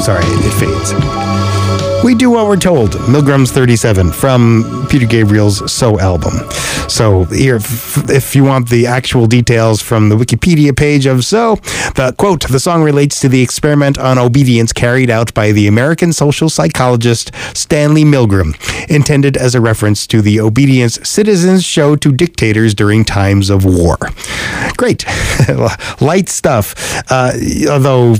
sorry, it fades. We Do What We're Told, Milgram's 37, from Peter Gabriel's So album. So here, if you want the actual details from the Wikipedia page of So, the quote, the song relates to the experiment on obedience carried out by the American social psychologist Stanley Milgram, intended as a reference to the obedience citizens show to dictators during times of war. Great. Light stuff. Although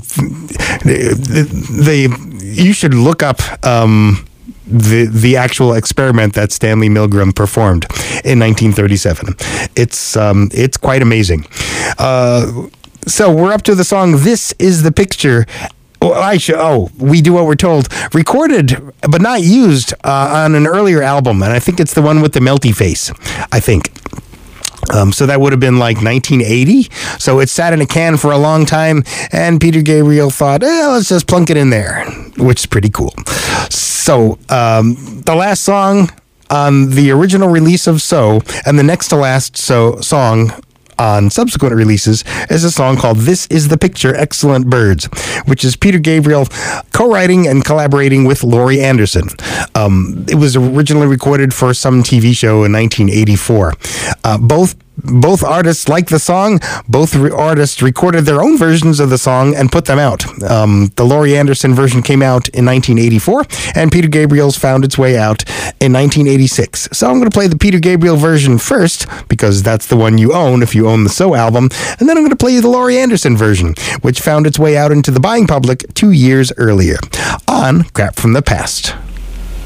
you should look up the actual experiment that Stanley Milgram performed in 1937. It's quite amazing. So we're up to the song "This Is the Picture." We Do What We're Told, recorded but not used on an earlier album, and I think it's the one with the melty face, I think. So that would have been like 1980. So it sat in a can for a long time, and Peter Gabriel thought, let's just plunk it in there, which is pretty cool. So the last song on the original release of So, and the next to last song on subsequent releases, is a song called "This Is the Picture, Excellent Birds," which is Peter Gabriel co-writing and collaborating with Laurie Anderson. It was originally recorded for some TV show in 1984. Both artists liked the song. Both artists recorded their own versions of the song and put them out. The Laurie Anderson version came out in 1984, and Peter Gabriel's found its way out in 1986. So I'm going to play the Peter Gabriel version first, because that's the one you own if you own the So album, and then I'm going to play the Laurie Anderson version, which found its way out into the buying public 2 years earlier on Crap from the Past.